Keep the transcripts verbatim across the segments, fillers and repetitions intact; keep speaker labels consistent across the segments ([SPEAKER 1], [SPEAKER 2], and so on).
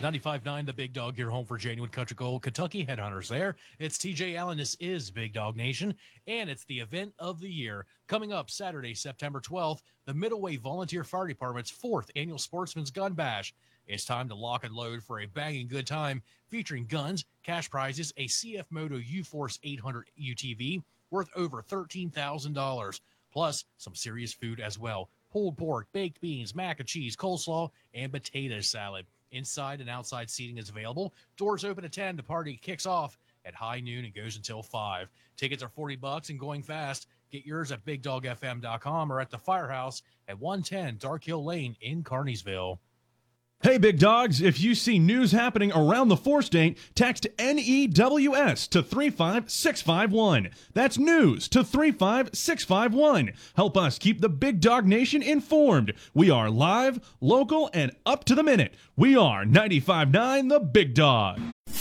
[SPEAKER 1] ninety-five point nine The Big Dog, your home for genuine country gold Kentucky headhunters there. It's T J Allen. This is Big Dog Nation, and it's the event of the year. Coming up Saturday, September twelfth, the Middleway Volunteer Fire Department's fourth annual Sportsman's Gun Bash. It's time to lock and load for a banging good time featuring guns, cash prizes, a C F Moto U-Force eight hundred U T V worth over thirteen thousand dollars, plus some serious food as well. Pulled pork, baked beans, mac and cheese, coleslaw, and potato salad. Inside and outside seating is available. Doors open at ten. The party kicks off at high noon and goes until five. Tickets are forty bucks and going fast. Get yours at big dog f m dot com or at the Firehouse at one ten Dark Hill Lane in Carneysville.
[SPEAKER 2] Hey, big dogs, if you see news happening around the four-state, text N E W S to three five six five one. That's news to three five six five one. Help us keep the Big Dog Nation informed. We are live, local, and up to the minute. We are ninety-five point nine The Big Dog.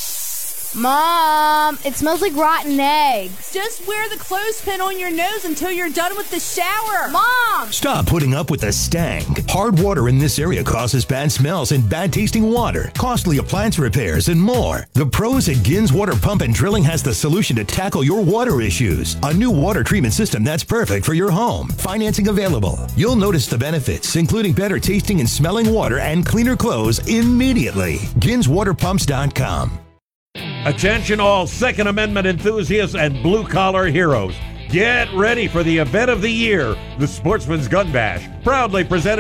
[SPEAKER 3] Mom, it smells like rotten eggs.
[SPEAKER 4] Just wear the clothespin on your nose until you're done with the shower.
[SPEAKER 3] Mom!
[SPEAKER 5] Stop putting up with the stank. Hard water in this area causes bad smells and bad tasting water, costly appliance repairs, and more. The pros at Gins Water Pump and Drilling has the solution to tackle your water issues. A new water treatment system that's perfect for your home. Financing available. You'll notice the benefits, including better tasting and smelling water and cleaner clothes immediately. gins water pumps dot com.
[SPEAKER 6] Attention all Second Amendment enthusiasts and blue-collar heroes. Get ready for the event of the year, the Sportsman's Gun Bash, proudly presented